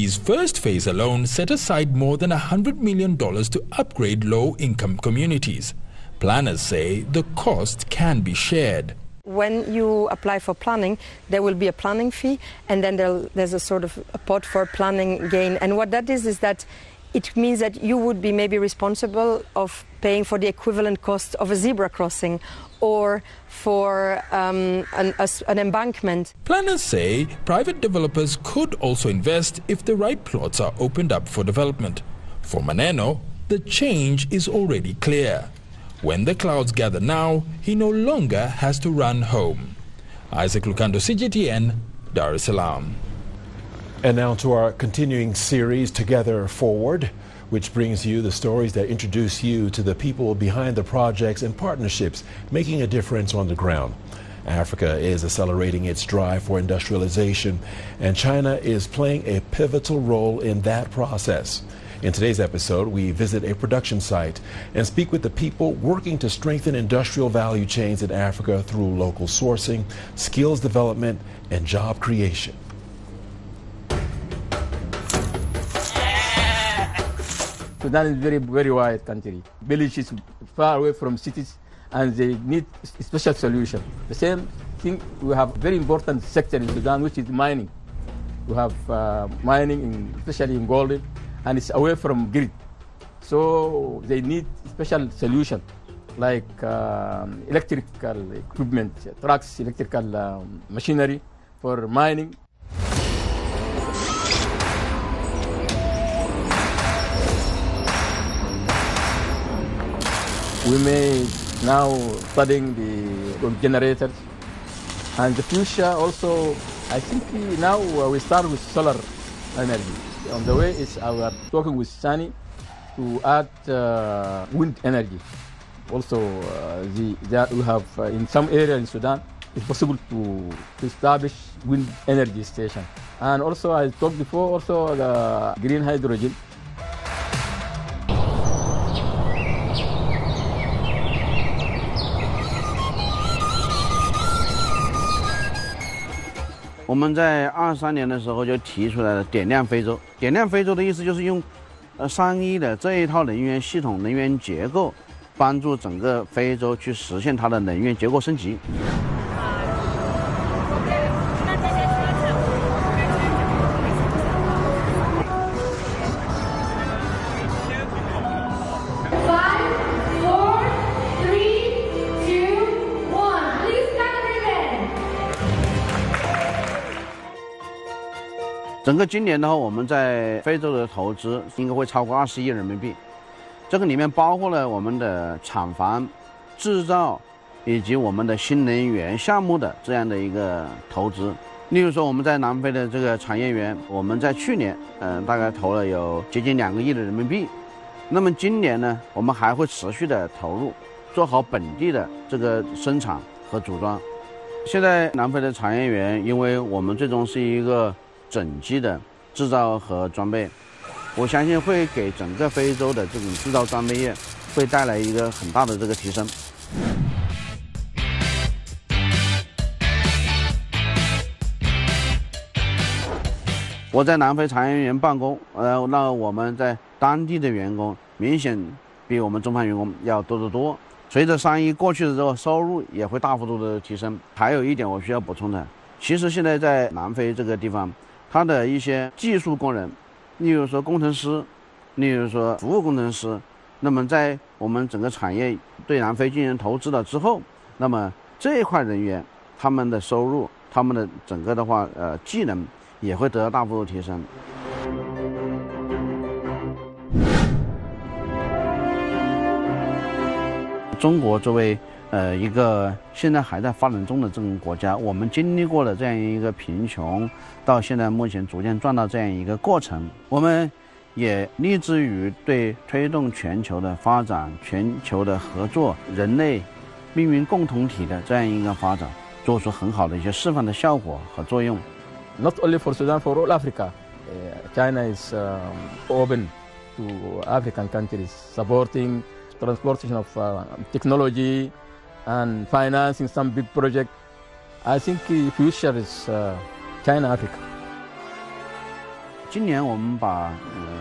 PDP's first phase alone set aside more than $100 million to upgrade low-income communities. Planners say the cost can be shared. When you apply for planning, there will be a planning fee, and then there's a sort of a pot for planning gain. And what that is that it means that you would be maybe responsible of paying for the equivalent cost of a zebra crossing or for an embankment. Planners say private developers could also invest if the right plots are opened up for development. For Maneno, the change is already clear. When the clouds gather now, he no longer has to run home. Isaac Lucando, CGTN, Dar es Salaam. And now to our continuing series, Together Forward, which brings you the stories that introduce you to the people behind the projects and partnerships making a difference on the ground. Africa is accelerating its drive for industrialization, and China is playing a pivotal role in that process. In today's episode, we visit a production site and speak with the people working to strengthen industrial value chains in Africa through local sourcing, skills development, and job creation. Sudan is very wide country. Villages far away from cities, and they need a special solution. The same thing, we have very important sector in Sudan, which is mining. We have mining, especially in Golden, and it's away from grid. So they need special solution, like electrical equipment, trucks, electrical machinery for mining. We may now studying the generators, and the future also, I think now we start with solar energy. On the way is our talking with Sani to add wind energy. Also, that we have in some area in Sudan, it's possible to establish wind energy station. And also, I talked before, also the green hydrogen. 我们在23年的时候就提出来了点亮非洲。点亮非洲的意思就是用3E的这一套能源系统、能源结构，帮助整个非洲去实现它的能源结构升级。整个今年的话，我们在非洲的投资应该会超过20亿人民币。这个里面包括了我们的厂房、制造以及我们的新能源项目的这样的一个投资。例如说，我们在南非的这个产业园，我们在去年大概投了有接近2个亿的人民币。那么今年呢，我们还会持续的投入，做好本地的这个生产和组装。现在南非的产业园，因为我们最终是一个整机的制造和装备，我相信会给整个非洲的这种制造装备业会带来一个很大的这个提升。我在南非产业园办公，那我们在当地的员工明显比我们中方员工要多得多。随着3E过去的之后，收入也会大幅度的提升。还有一点我需要补充的，其实现在在南非这个地方，它的一些技术工人，例如说工程师，例如说服务工程师，那么在我们整个产业对南非进行投资了之后，那么这一块人员他们的收入，他们的整个的话技能也会得到大幅度提升。中国作为一个现在还在发展中的这种国家，我们经历过了这样一个贫穷，到现在目前逐渐赚到这样一个过程，我们也立志于对推动全球的发展、全球的合作、人类命运共同体的这样一个发展，做出很好的一些示范的效果和作用。 Not only for Sudan, for all Africa, China is open to African countries, supporting transportation of technology and financing some big project. I think the future is China-Africa. 今年我们把